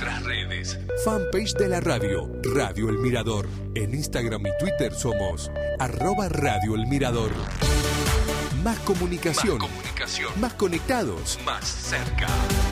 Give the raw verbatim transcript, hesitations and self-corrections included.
nuestras redes. Fanpage de la radio, Radio El Mirador. En Instagram y Twitter somos arroba Radio El Mirador. Más comunicación. Más comunicación. Más conectados. Más cerca.